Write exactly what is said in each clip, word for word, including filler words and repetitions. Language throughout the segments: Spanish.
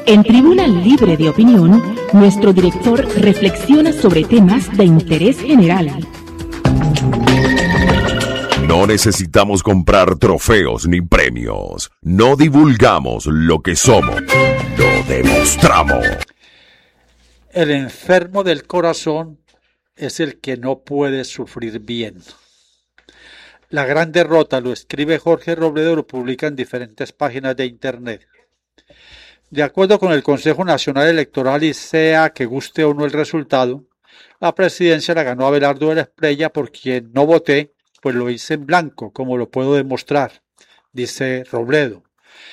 En Tribuna Libre de Opinión, nuestro director reflexiona sobre temas de interés general. No necesitamos comprar trofeos ni premios. No divulgamos lo que somos. Lo demostramos. El enfermo del corazón es el que no puede sufrir bien. La gran derrota lo escribe Jorge Robledo, lo publica en diferentes páginas de internet. De acuerdo con el Consejo Nacional Electoral, y sea que guste o no el resultado, la presidencia la ganó Abelardo de la Espriella, por quien no voté, pues lo hice en blanco, como lo puedo demostrar, dice Robledo.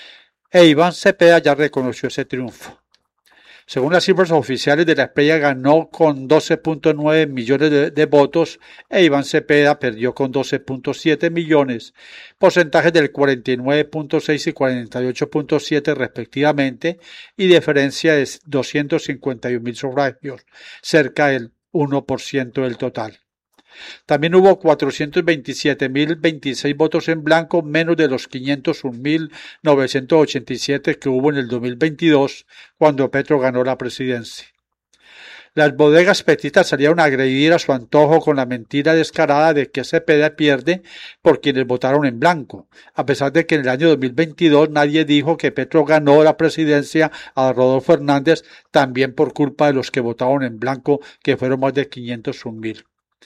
E Iván Cepeda ya reconoció ese triunfo. Según las cifras oficiales, de la Espriella ganó con doce punto nueve millones de, de votos e Iván Cepeda perdió con doce punto siete millones, porcentajes del cuarenta y nueve punto seis y cuarenta y ocho punto siete respectivamente, y diferencia de doscientos cincuenta y un mil sufragios, cerca del uno por ciento del total. También hubo cuatrocientos veintisiete mil veintiséis votos en blanco, menos de los quinientos un mil novecientos ochenta y siete que hubo en el dos mil veintidós, cuando Petro ganó la presidencia. Las bodegas petitas salieron a agredir a su antojo con la mentira descarada de que Cepeda pierde por quienes votaron en blanco, a pesar de que en el año dos mil veintidós nadie dijo que Petro ganó la presidencia a Rodolfo Hernández, también por culpa de los que votaron en blanco, que fueron más de quinientos un mil.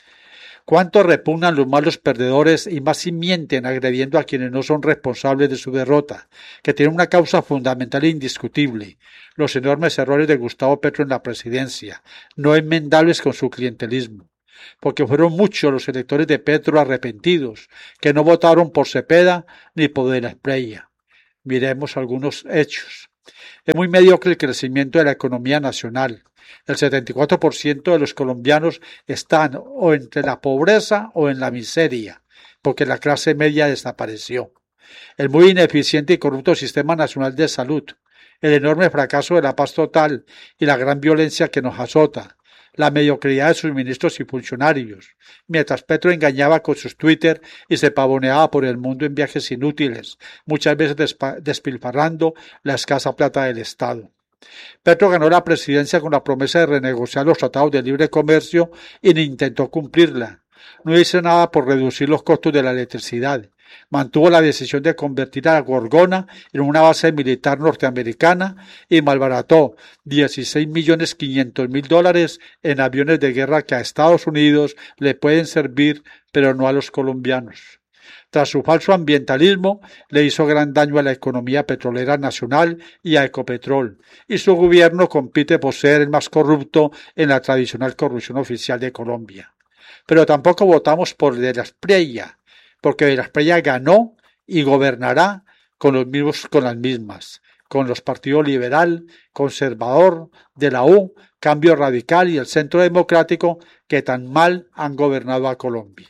¿Cuánto repugnan los malos perdedores y más si mienten agrediendo a quienes no son responsables de su derrota, que tienen una causa fundamental e indiscutible: los enormes errores de Gustavo Petro en la presidencia, no enmendables con su clientelismo? Porque fueron muchos los electores de Petro arrepentidos, que no votaron por Cepeda ni por de la Espriella. Miremos algunos hechos. Es muy mediocre el crecimiento de la economía nacional. El setenta y cuatro por ciento de los colombianos están o entre la pobreza o en la miseria, porque la clase media desapareció. El muy ineficiente y corrupto Sistema Nacional de Salud, el enorme fracaso de la paz total y la gran violencia que nos azota, la mediocridad de sus ministros y funcionarios, mientras Petro engañaba con sus Twitter y se pavoneaba por el mundo en viajes inútiles, muchas veces despilfarrando la escasa plata del Estado. Petro ganó la presidencia con la promesa de renegociar los tratados de libre comercio y ni intentó cumplirla. No hizo nada por reducir los costos de la electricidad. Mantuvo la decisión de convertir a la Gorgona en una base militar norteamericana y malbarató dieciséis millones quinientos mil dólares en aviones de guerra que a Estados Unidos le pueden servir, pero no a los colombianos. Tras su falso ambientalismo, le hizo gran daño a la economía petrolera nacional y a Ecopetrol, y su gobierno compite por ser el más corrupto en la tradicional corrupción oficial de Colombia. Pero tampoco votamos por de la Espriella, porque de la Espriella ganó y gobernará con los mismos, con las mismas, con los partidos liberal, conservador, de la U, Cambio Radical y el Centro Democrático, que tan mal han gobernado a Colombia.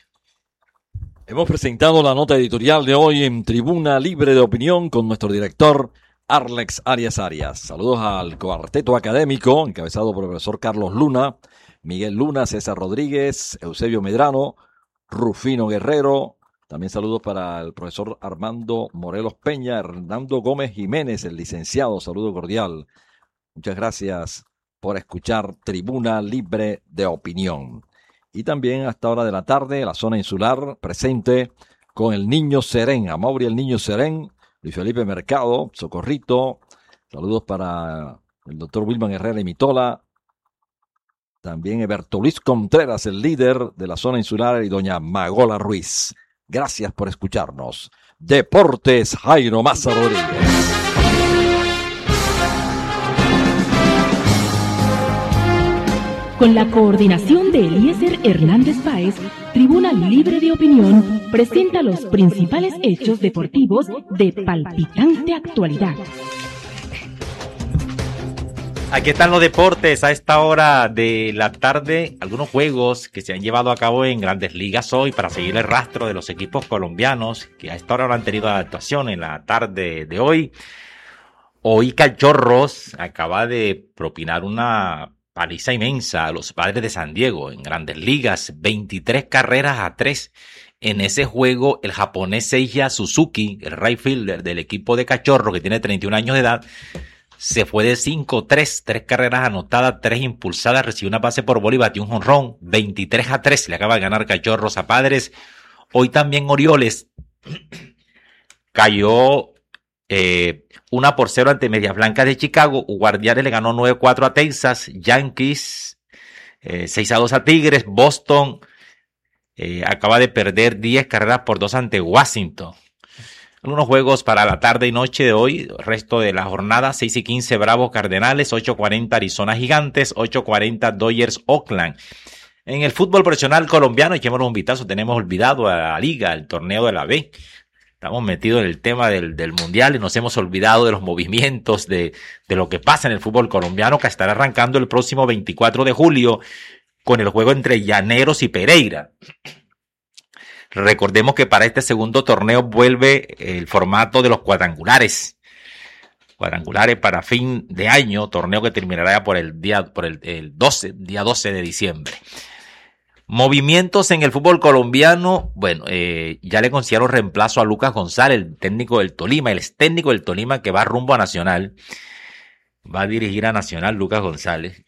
Hemos presentado la nota editorial de hoy en Tribuna Libre de Opinión con nuestro director Arlex Arias Arias. Saludos al cuarteto académico, encabezado por el profesor Carlos Luna, Miguel Luna, César Rodríguez, Eusebio Medrano, Rufino Guerrero. También saludos para el profesor Armando Morelos Peña, Hernando Gómez Jiménez, el licenciado. Saludo cordial. Muchas gracias por escuchar Tribuna Libre de Opinión. Y también a esta hora de la tarde, la zona insular presente con el Niño Serén, Amaury el Niño Serén, Luis Felipe Mercado, Socorrito. Saludos para el doctor Wilman Herrera y Mitola. También Eberto Luis Contreras, el líder de la zona insular, y doña Magola Ruiz. Gracias por escucharnos. Deportes, Jairo Maza Rodríguez. Con la coordinación de Eliezer Hernández Páez, Tribuna Libre de Opinión presenta los principales hechos deportivos de palpitante actualidad. Aquí están los deportes a esta hora de la tarde, algunos juegos que se han llevado a cabo en Grandes Ligas hoy para seguir el rastro de los equipos colombianos que a esta hora no han tenido adaptación en la tarde de hoy. Hoy Cachorros acaba de propinar una paliza inmensa a los Padres de San Diego en Grandes Ligas, veintitrés carreras a tres. En ese juego, el japonés Seiya Suzuki, el right fielder del equipo de Cachorro, que tiene treinta y un años de edad, se fue de cinco tres, tres carreras anotadas, tres impulsadas, recibió una base por bola y batió un jonrón, veintitrés a tres, le acaba de ganar Cachorros a Padres. Hoy también Orioles cayó eh, una por cero ante Medias Blancas de Chicago, Guardianes le ganó nueve cuatro a Texas, Yankees eh, seis a dos a Tigres, Boston eh, acaba de perder diez carreras por dos ante Washington. Algunos juegos para la tarde y noche de hoy, resto de la jornada, seis y quince Bravos Cardenales, ocho cuarenta Arizona Gigantes, ocho cuarenta Dodgers Oakland. En el fútbol profesional colombiano, echémonos un vistazo, tenemos olvidado a la liga, el torneo de la B. Estamos metidos en el tema del, del mundial y nos hemos olvidado de los movimientos, de, de lo que pasa en el fútbol colombiano, que estará arrancando el próximo veinticuatro de julio con el juego entre Llaneros y Pereira. Recordemos que para este segundo torneo vuelve el formato de los cuadrangulares. Cuadrangulares para fin de año, torneo que terminará ya por el día, por el, el doce, día doce de diciembre. Movimientos en el fútbol colombiano, bueno, eh, ya le consiguieron reemplazo a Lucas González, el técnico del Tolima, el ex técnico del Tolima que va rumbo a Nacional. Va a dirigir a Nacional Lucas González.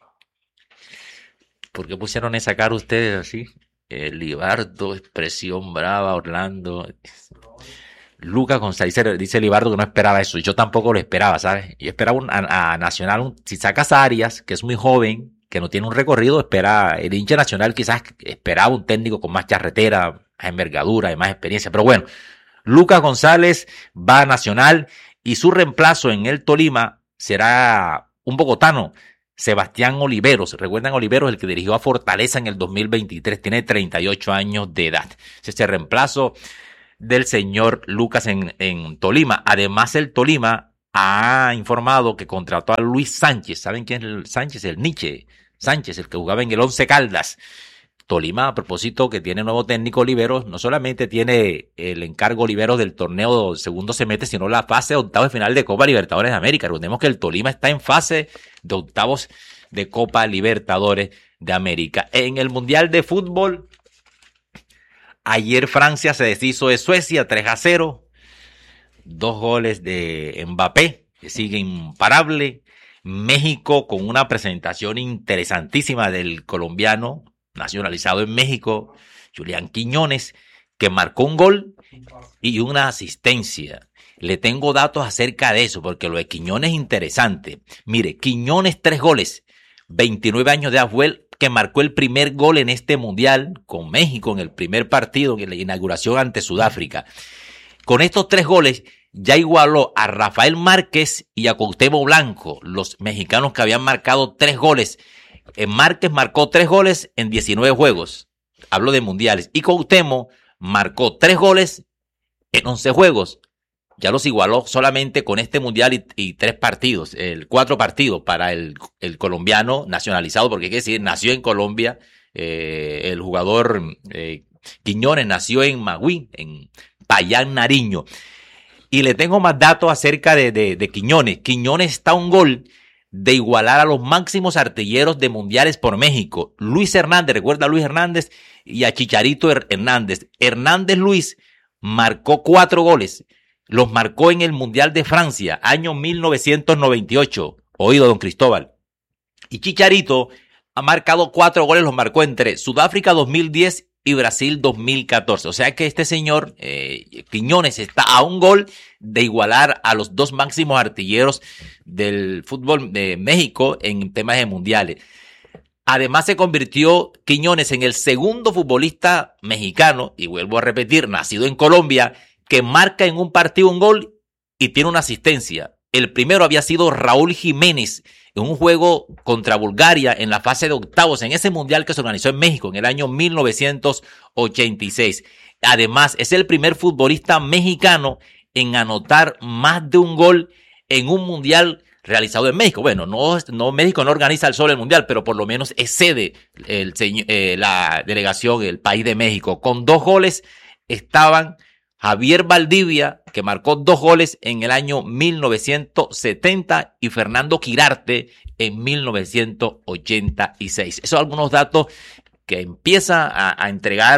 ¿Por qué pusieron esa cara ustedes así? El Libardo, expresión brava, Orlando. Lucas González, dice, dice Libardo que no esperaba eso. Yo tampoco lo esperaba, ¿sabes? Yo esperaba un, a, a Nacional, un, si sacas a Arias, que es muy joven, que no tiene un recorrido, espera, el hincha Nacional quizás esperaba un técnico con más charretera, más envergadura y más experiencia. Pero bueno, Lucas González va a Nacional y su reemplazo en el Tolima será un bogotano, Sebastián Oliveros. Recuerdan, Oliveros, el que dirigió a Fortaleza en el dos mil veintitrés, tiene treinta y ocho años de edad. Es este reemplazo del señor Lucas en, en Tolima. Además, el Tolima ha informado que contrató a Luis Sánchez. ¿Saben quién es el Sánchez? El Nietzsche Sánchez, el que jugaba en el Once Caldas. Tolima, a propósito, que tiene nuevo técnico Oliveros, no solamente tiene el encargo Oliveros del torneo del segundo semestre, sino la fase de octavos de final de Copa Libertadores de América. Recordemos que el Tolima está en fase de octavos de Copa Libertadores de América. En el Mundial de Fútbol, ayer Francia se deshizo de Suecia tres a cero. Dos goles de Mbappé, que sigue imparable. México con una presentación interesantísima del colombiano nacionalizado en México, Julián Quiñones, que marcó un gol y una asistencia. Le tengo datos acerca de eso, porque lo de Quiñones es interesante. Mire, Quiñones, tres goles, veintinueve años de edad, fue el que marcó el primer gol en este mundial con México en el primer partido, en la inauguración ante Sudáfrica. Con estos tres goles ya igualó a Rafael Márquez y a Cuauhtémoc Blanco, los mexicanos que habían marcado tres goles. Márquez marcó tres goles en diecinueve juegos. Hablo de mundiales. Y Cuauhtémoc marcó tres goles en once juegos. Ya los igualó solamente con este mundial y, y tres partidos, el cuatro partidos para el, el colombiano nacionalizado, porque hay que decir, nació en Colombia, eh, el jugador eh, Quiñones nació en Magüí, en Payán, Nariño. Y le tengo más datos acerca de, de, de Quiñones. Quiñones está a un gol de igualar a los máximos artilleros de mundiales por México. Luis Hernández, recuerda a Luis Hernández y a Chicharito Hernández. Hernández Luis marcó cuatro goles. Los marcó en el Mundial de Francia, año mil novecientos noventa y ocho. Oído, don Cristóbal. Y Chicharito ha marcado cuatro goles, los marcó entre Sudáfrica dos mil diez y Brasil dos mil catorce. O sea que este señor eh, Quiñones está a un gol de igualar a los dos máximos artilleros del fútbol de México en temas de mundiales. Además se convirtió Quiñones en el segundo futbolista mexicano, y vuelvo a repetir, nacido en Colombia, que marca en un partido un gol y tiene una asistencia. El primero había sido Raúl Jiménez en un juego contra Bulgaria en la fase de octavos en ese mundial que se organizó en México en el año mil novecientos ochenta y seis. Además, es el primer futbolista mexicano en anotar más de un gol en un mundial realizado en México. Bueno, no, no México no organiza el solo el mundial, pero por lo menos es sede el, eh, la delegación, el país de México. Con dos goles estaban Javier Valdivia, que marcó dos goles en el año mil novecientos setenta, y Fernando Quirarte en mil novecientos ochenta y seis. Esos son algunos datos que empieza a, a entregar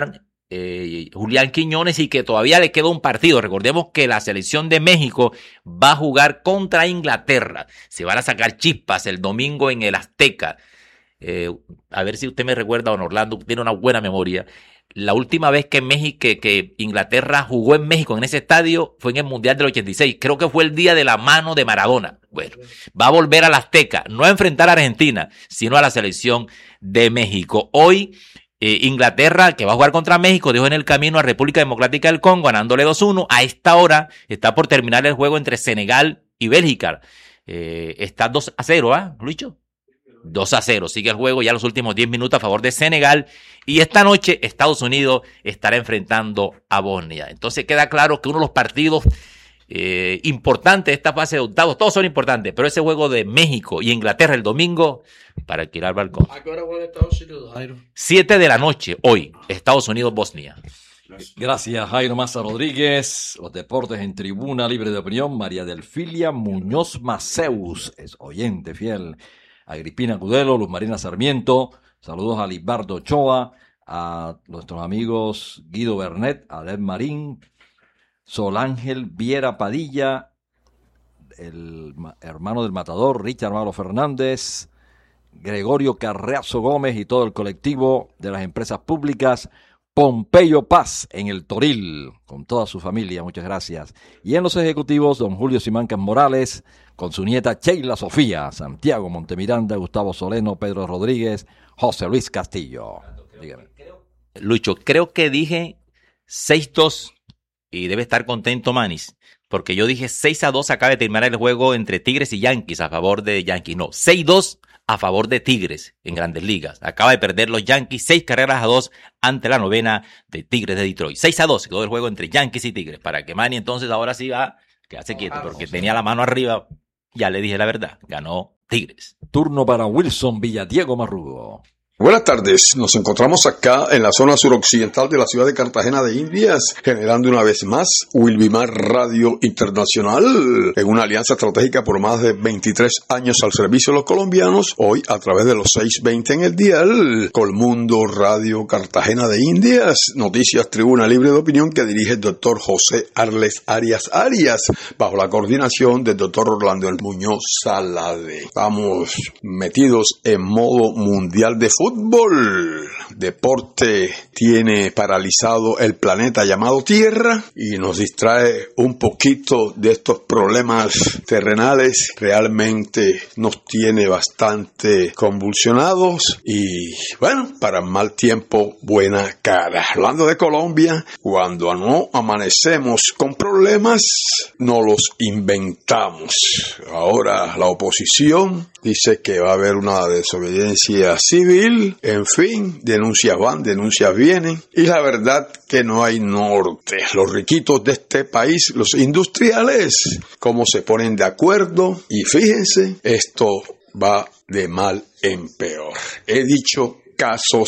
eh, Julián Quiñones y que todavía le queda un partido. Recordemos que la selección de México va a jugar contra Inglaterra. Se van a sacar chispas el domingo en el Azteca. Eh, a ver si usted me recuerda, don Orlando, tiene una buena memoria. La última vez que México, que, que Inglaterra jugó en México en ese estadio fue en el Mundial del ochenta y seis. Creo que fue el día de la mano de Maradona. Bueno, va a volver al Azteca, no a enfrentar a Argentina, sino a la selección de México. Hoy, eh, Inglaterra, que va a jugar contra México, dejó en el camino a República Democrática del Congo, ganándole dos uno. A esta hora está por terminar el juego entre Senegal y Bélgica. Eh, está dos a cero, ¿ah, ¿eh, Lucho? dos a cero, sigue el juego ya los últimos diez minutos a favor de Senegal y esta noche Estados Unidos estará enfrentando a Bosnia. Entonces queda claro que uno de los partidos eh, importantes de esta fase de octavos, todos son importantes, pero ese juego de México y Inglaterra el domingo para alquilar balcón. ¿A qué hora juega Estados Unidos, Jairo? siete de la noche hoy, Estados Unidos-Bosnia. Gracias, Jairo Maza Rodríguez. Los deportes en Tribuna Libre de Opinión. María Delfilia Muñoz Maceus es oyente fiel. Agripina Cudelo, Luz Marina Sarmiento, saludos a Libardo Ochoa, a nuestros amigos Guido Bernet, Alem Marín, Sol Ángel Viera Padilla, el hermano del matador, Richard Malo Fernández, Gregorio Carreazo Gómez y todo el colectivo de las empresas públicas, Pompeyo Paz en el Toril, con toda su familia, muchas gracias. Y en los ejecutivos, don Julio Simancas Morales, con su nieta Sheila Sofía, Santiago Montemiranda, Gustavo Soleno, Pedro Rodríguez, José Luis Castillo. Dígame. Lucho, creo que dije seis dos y debe estar contento Manis, porque yo dije seis a dos acaba de terminar el juego entre Tigres y Yankees a favor de Yankees. No, seis dos a favor de Tigres en Grandes Ligas. Acaba de perder los Yankees seis carreras a dos ante la novena de Tigres de Detroit. seis a dos quedó el juego entre Yankees y Tigres. Para que Manny entonces ahora sí va, quedarse quieto, porque tenía la mano arriba. Ya le dije la verdad, ganó Tigres. Turno para Wilson Villadiego Marrugo. Buenas tardes, nos encontramos acá en la zona suroccidental de la ciudad de Cartagena de Indias, generando una vez más Wilbimar Radio Internacional, en una alianza estratégica por más de veintitrés años al servicio de los colombianos, hoy a través de los seiscientos veinte en el dial, Colmundo Radio Cartagena de Indias, noticias Tribuna Libre de Opinión que dirige el doctor José Arles Arias Arias, bajo la coordinación del doctor Orlando Muñoz Salade. Estamos metidos en modo mundial de fútbol. Fútbol, deporte tiene paralizado el planeta llamado Tierra y nos distrae un poquito de estos problemas terrenales. Realmente nos tiene bastante convulsionados y bueno, para mal tiempo, buena cara. Hablando de Colombia, cuando no amanecemos con problemas, no los inventamos. Ahora la oposición dice que va a haber una desobediencia civil. En fin, denuncias van, denuncias vienen. Y la verdad que no hay norte. Los riquitos de este país, los industriales, cómo se ponen de acuerdo. Y fíjense, esto va de mal en peor. He dicho casos